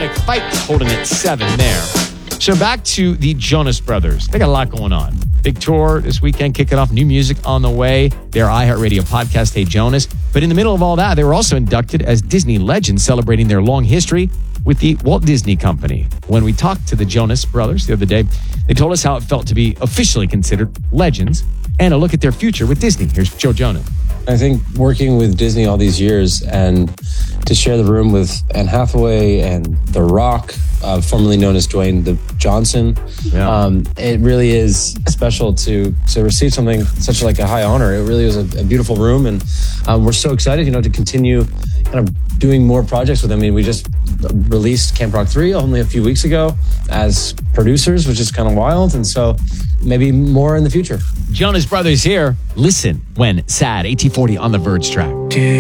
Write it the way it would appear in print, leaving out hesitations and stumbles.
Dominic Fike holding it 7 there. So back to the Jonas Brothers. They got a lot going on. Big tour this weekend, kicking off new music on the way. Their iHeartRadio podcast, Hey Jonas. But in the middle of all that, they were also inducted as Disney legends, celebrating their long history with the Walt Disney Company. When we talked to the Jonas Brothers the other day, they told us how it felt to be officially considered legends and a look at their future with Disney. Here's Joe Jonas. I think working with Disney all these years and to share the room with Anne Hathaway and The Rock, formerly known as Dwayne The Johnson, it really is special to receive something such like a high honor. It really was a beautiful room, and we're so excited, to continue kind of doing more projects with them. I mean, we just released Camp Rock 3 only a few weeks ago as producers, which is kind of wild, and so maybe more in the future. Jonas Brothers here. Listen when sad. AT40 on the Verge track.